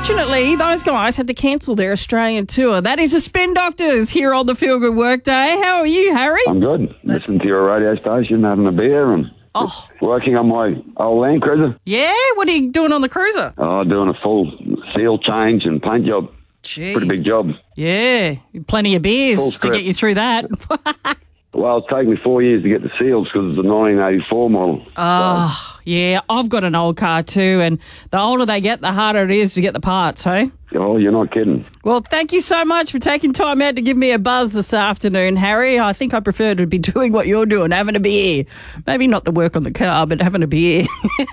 unfortunately, those guys had to cancel their Australian tour. That is the Spin Doctors here on the Feel Good Workday. How are you, Harry? I'm good. Listening to your radio station, having a beer and working on my old Land Cruiser. Yeah? What are you doing on the cruiser? Oh, doing a full seal change and paint job. Gee. Pretty big job. Yeah. Plenty of beers to get you through that. Well, it's taken me 4 years to get the seals because it's a 1984 model. Oh, yeah. I've got an old car too, and the older they get, the harder it is to get the parts, hey? Oh, you're not kidding. Well, thank you so much for taking time out to give me a buzz this afternoon, Harry. I think I prefer to be doing what you're doing, having a beer. Maybe not the work on the car, but having a beer.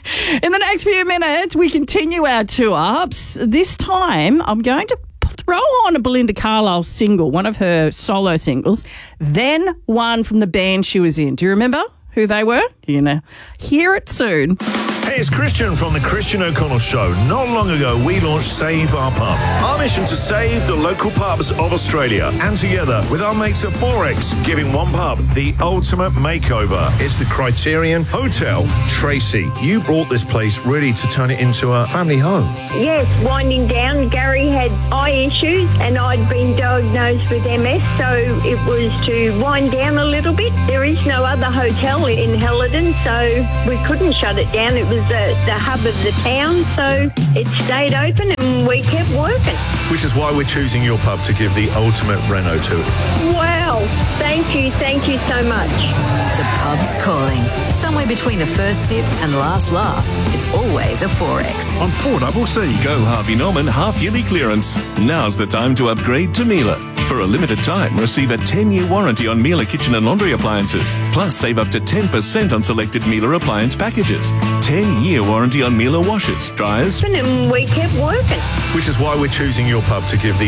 In the next few minutes, we continue our tour. This time, I'm going to throw on a Belinda Carlisle single, one of her solo singles, then one from the band she was in. Do you remember who they were? You know, hear it soon. Hey, it's Christian from The Christian O'Connell Show. Not long ago, we launched Save Our Pub. Our mission to save the local pubs of Australia. And together with our mates at Forex, giving one pub the ultimate makeover. It's the Criterion Hotel. Tracy, you brought this place really to turn it into a family home. Yes, winding down. Gary had eye issues and I'd been diagnosed with MS, so it was to wind down a little bit. There is no other hotel in Helidon, so we couldn't shut it down. It was the hub of the town, so it stayed open and we kept working. Which is why we're choosing your pub to give the ultimate reno to it. Wow, thank you so much. The pub's calling. Somewhere between the first sip and last laugh, it's always a Forex. On 4CC. Go Harvey Norman half-yearly clearance. Now's the time to upgrade to Miele. For a limited time, receive a 10-year warranty on Miele kitchen and laundry appliances. Plus, save up to 10% on selected Miele appliance packages. 10-year warranty on Miele washers, dryers. And we kept working. Which is why we're choosing your pub to give the